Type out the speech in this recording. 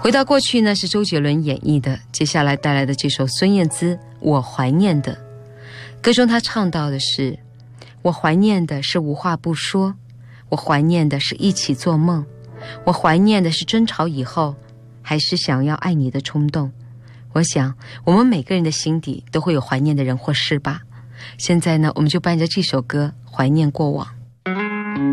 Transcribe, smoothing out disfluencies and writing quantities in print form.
回到过去呢，是周杰伦演绎的，接下来带来的这首孙燕姿《我怀念的》，歌中他唱到的是：我怀念的是无话不说，我怀念的是一起做梦，我怀念的是争吵以后还是想要爱你的冲动。我想我们每个人的心底都会有怀念的人或事吧。现在呢，我们就伴着这首歌怀念过往。